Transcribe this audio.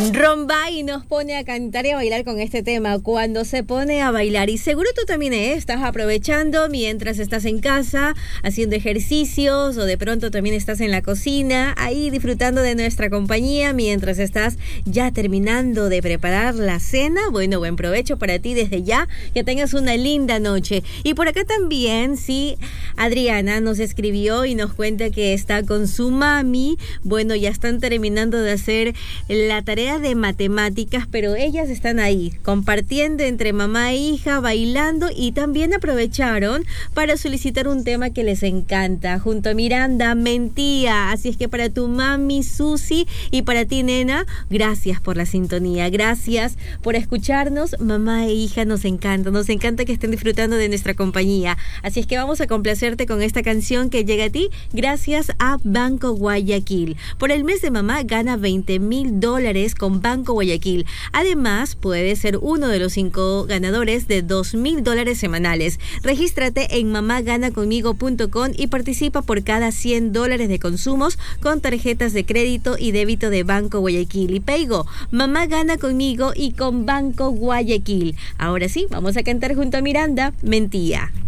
Rombay nos pone a cantar y a bailar con este tema, cuando se pone a bailar. Y seguro tú también estás aprovechando mientras estás en casa, haciendo ejercicios, o de pronto también estás en la cocina, ahí disfrutando de nuestra compañía mientras estás ya terminando de preparar la cena. Bueno, buen provecho para ti desde ya, que tengas una linda noche. Y por acá también, sí, Adriana nos escribió y nos cuenta que está con su mami. Bueno, ya están terminando de hacer la tarea de matemáticas, pero ellas están ahí compartiendo entre mamá e hija, bailando, y también aprovecharon para solicitar un tema que les encanta junto a Miranda, Mentía. Así es que para tu mami Susi y para ti, nena, gracias por la sintonía, gracias por escucharnos. Mamá e hija, nos encanta que estén disfrutando de nuestra compañía. Así es que vamos a complacerte con esta canción que llega a ti gracias a Banco Guayaquil. Por el mes de mamá gana $20,000 con Banco Guayaquil. Además, puedes ser uno de los 5 ganadores de $2,000 semanales. Regístrate en mamaganaconmigo.com y participa por cada $100 de consumos con tarjetas de crédito y débito de Banco Guayaquil. Y Peigo, mamá gana conmigo y con Banco Guayaquil. Ahora sí, vamos a cantar junto a Miranda, Mentía.